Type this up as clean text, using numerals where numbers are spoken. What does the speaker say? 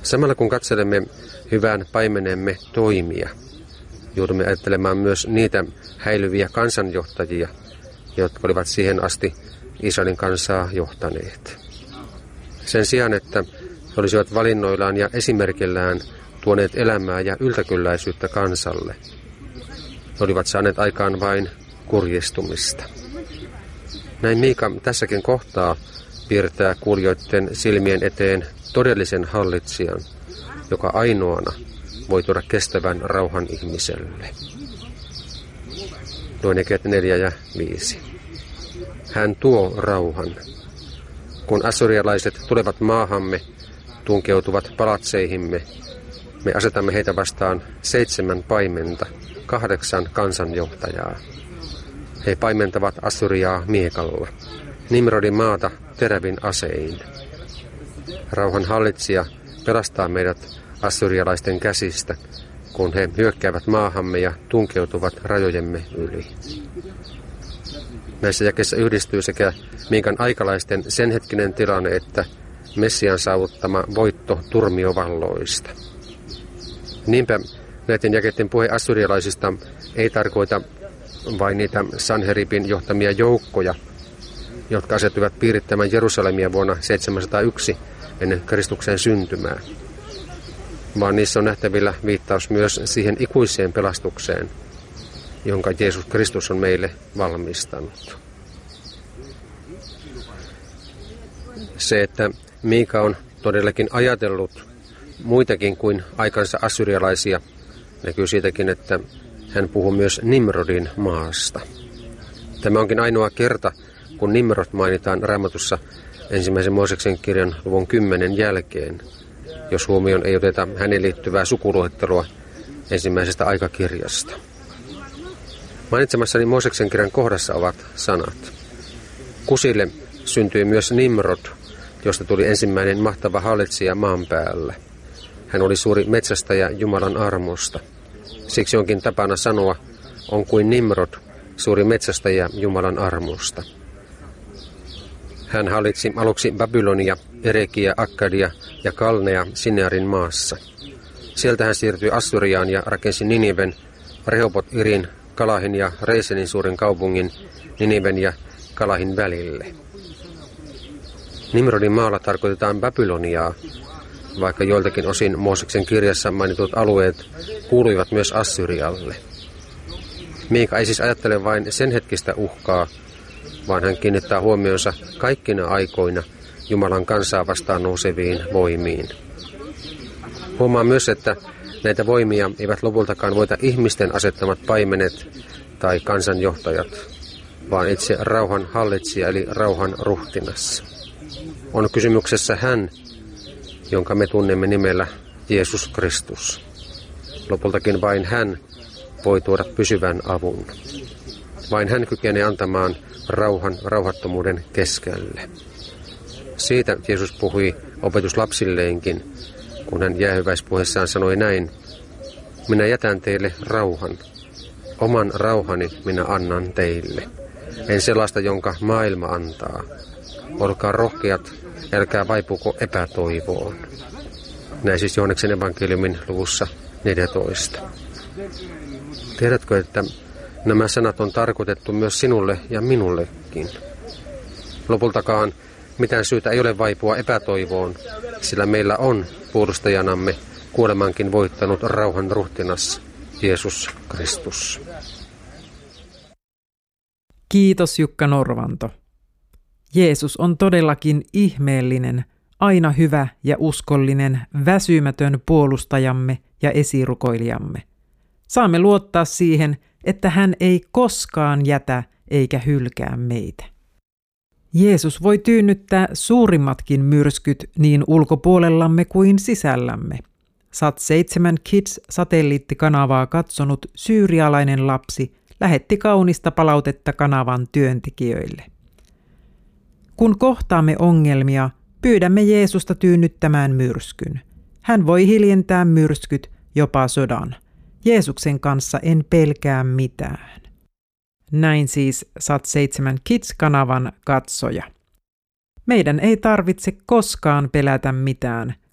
Samalla kun katselemme hyvän paimenemme toimia, joudumme ajattelemaan myös niitä häilyviä kansanjohtajia, jotka olivat siihen asti Israelin kansaa johtaneet. Sen sijaan, että he olisivat valinnoillaan ja esimerkillään tuoneet elämää ja yltäkylläisyyttä kansalle, he olivat saaneet aikaan vain kurjistumista. Näin Miika tässäkin kohtaa piirtää kuulijoiden silmien eteen todellisen hallitsijan, joka ainoana voi tuoda kestävän rauhan ihmiselle. Luen jakeet 4 ja 5. Hän tuo rauhan. Kun assyrialaiset tulevat maahamme, tunkeutuvat palatseihimme, me asetamme heitä vastaan 7 paimenta, 8 kansanjohtajaa. He paimentavat Assyriaa miekalla, Nimrodin maata terävin asein. Rauhan hallitsija pelastaa meidät assyrialaisten käsistä, kun he hyökkäävät maahamme ja tunkeutuvat rajojemme yli. Näissä jakeissa yhdistyy sekä Miikan aikalaisten senhetkinen tilanne että Messian saavuttama voitto turmiovalloista. Niinpä näiden jakeiden puhe assyrialaisista ei tarkoita vain niitä Sanheribin johtamia joukkoja, jotka asettuivat piirittämään Jerusalemia vuonna 701 ennen Kristuksen syntymää, vaan niissä on nähtävillä viittaus myös siihen ikuiseen pelastukseen, jonka Jeesus Kristus on meille valmistanut. Se, että Miika on todellakin ajatellut muitakin kuin aikansa assyrialaisia, näkyy siitäkin, että hän puhuu myös Nimrodin maasta. Tämä onkin ainoa kerta, kun Nimrod mainitaan Raamatussa ensimmäisen Mooseksen kirjan luvun 10 jälkeen, jos huomioon ei oteta hänen liittyvää sukuluettelua ensimmäisestä aikakirjasta. Mainitsemassani Mooseksen kirjan kohdassa ovat sanat. Kusille syntyi myös Nimrod, josta tuli ensimmäinen mahtava hallitsija maan päällä. Hän oli suuri metsästäjä Jumalan armosta. Siksi onkin tapana sanoa, on kuin Nimrod, suuri metsästäjä Jumalan armosta. Hän hallitsi aluksi Babylonia, Erekiä, Akkadia ja Kalnea Sinearin maassa. Sieltä hän siirtyi Assyriaan ja rakensi Niniven, Rehobot Irin, Kalahin ja Reisenin suuren kaupungin Niniven ja Kalahin välille. Nimrodin maalla tarkoitetaan Babyloniaa, vaikka joiltakin osin Mooseksen kirjassa mainitut alueet kuuluivat myös Assyrialle. Miika ei siis ajattele vain sen hetkistä uhkaa, vaan hän kiinnittää huomionsa kaikkina aikoina Jumalan kansaa vastaan nouseviin voimiin. Huomaa myös, että näitä voimia eivät lopultakaan voita ihmisten asettamat paimenet tai kansanjohtajat, vaan itse rauhan hallitsija eli rauhan ruhtinas. On kysymyksessä hän, jonka me tunnemme nimellä Jeesus Kristus. Lopultakin vain hän voi tuoda pysyvän avun. Vain hän kykenee antamaan rauhan rauhattomuuden keskelle. Siitä Jeesus puhui opetuslapsilleenkin, kun hän jäähyväispuheessaan sanoi näin: minä jätän teille rauhan. Oman rauhani minä annan teille. En sellaista, jonka maailma antaa. Olkaa rohkeat, älkää vaipuko epätoivoon. Näin siis Johanneksen evankeliumin luvussa 14. Tiedätkö, että nämä sanat on tarkoitettu myös sinulle ja minullekin? Lopultakaan mitään syytä ei ole vaipua epätoivoon, sillä meillä on puolustajanamme kuolemankin voittanut rauhan ruhtinas, Jeesus Kristus. Kiitos Jukka Norvanto. Jeesus on todellakin ihmeellinen, aina hyvä ja uskollinen, väsymätön puolustajamme ja esirukoilijamme. Saamme luottaa siihen, että hän ei koskaan jätä eikä hylkää meitä. Jeesus voi tyynnyttää suurimmatkin myrskyt niin ulkopuolellamme kuin sisällämme. Sat7 Kids-satelliittikanavaa katsonut syyrialainen lapsi lähetti kaunista palautetta kanavan työntekijöille. Kun kohtaamme ongelmia, pyydämme Jeesusta tyynnyttämään myrskyn. Hän voi hiljentää myrskyt, jopa sodan. Jeesuksen kanssa en pelkää mitään. Näin siis Sat7 Kids-kanavan katsoja. Meidän ei tarvitse koskaan pelätä mitään,